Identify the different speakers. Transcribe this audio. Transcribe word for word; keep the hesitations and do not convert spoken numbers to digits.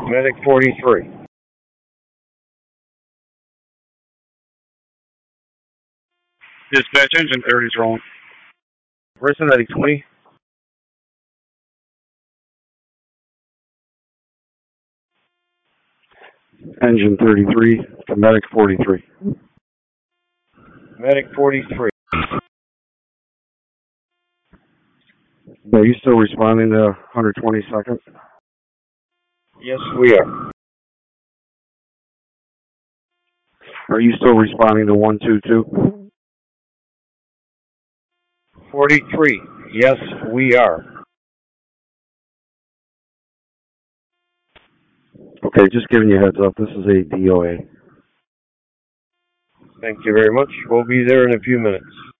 Speaker 1: Medic forty-three.
Speaker 2: Dispatch, engine thirty is rolling.
Speaker 1: Person Medic twenty.
Speaker 3: Engine thirty-three to Medic forty-three.
Speaker 1: Medic forty-three.
Speaker 3: Are you still responding to one twenty-second?
Speaker 1: Yes, we are.
Speaker 3: Are you still responding to one two two?
Speaker 1: forty-three. Yes, we are.
Speaker 3: Okay, just giving you a heads up. This is a D O A.
Speaker 1: Thank you very much. We'll be there in a few minutes.